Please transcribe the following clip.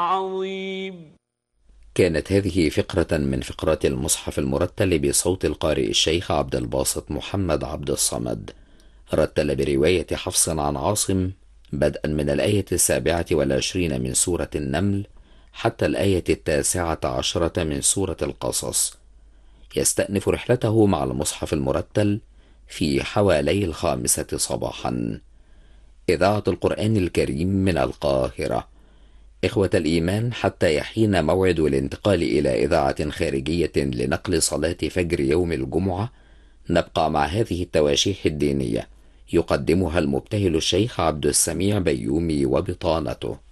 عظيم. كانت هذه فقرة من فقرات المصحف المرتل بصوت القارئ الشيخ عبد الباسط محمد عبد الصمد. رتل برواية حفص عن عاصم بدءا من الآية 27 من سورة النمل حتى الآية 19 من سورة القصص. يستأنف رحلته مع المصحف المرتل في حوالي 5 صباحا. إذاعة القرآن الكريم من القاهرة. إخوة الإيمان، حتى يحين موعد الانتقال إلى إذاعة خارجية لنقل صلاة فجر يوم الجمعة، نبقى مع هذه التواشيح الدينية يقدمها المبتهل الشيخ عبد السميع بيومي وبطانته.